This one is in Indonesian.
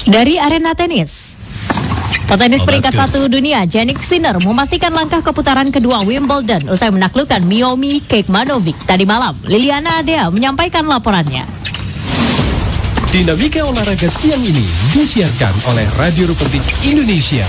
Dari arena tenis, petenis peringkat 1 dunia Jannik Sinner memastikan langkah keputaran kedua Wimbledon usai menaklukkan Miomir Kecmanovic tadi malam. Liliana Adea menyampaikan laporannya. Dinamika olahraga siang ini disiarkan oleh Radio Republik Indonesia.